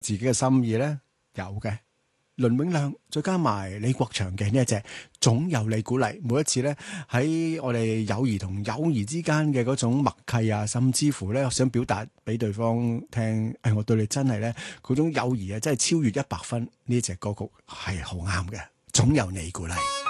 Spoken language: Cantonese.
自己嘅心意咧？有嘅。倫永亮再加埋李國祥嘅呢一隻，總有你鼓勵。每一次咧喺我哋友誼同友誼之間嘅嗰種默契啊，甚至乎咧想表達俾對方聽，我對你真係咧嗰種友誼啊，真係超越100分。呢隻歌曲係好啱嘅，總有你鼓勵。